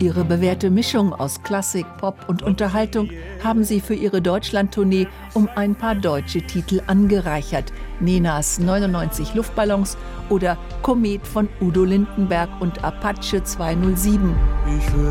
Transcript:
Ihre bewährte Mischung aus Klassik, Pop und Unterhaltung haben sie für ihre Deutschlandtournee um ein paar deutsche Titel angereichert. Nenas 99 Luftballons oder Komet von Udo Lindenberg und Apache 207.